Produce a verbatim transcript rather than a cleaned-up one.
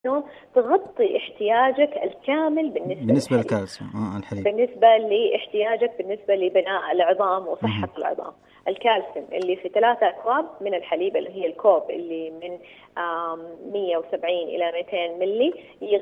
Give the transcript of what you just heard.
إنه تغطي احتياجك الكامل بالنسبة, بالنسبة للكالسيوم آه الحليب، بالنسبة لاحتياجك بالنسبة لبناء العظام وصحة مه. العظام. الكالسيوم اللي في ثلاثة أكواب من الحليب اللي هي الكوب اللي من مية وسبعين إلى مئتين ملي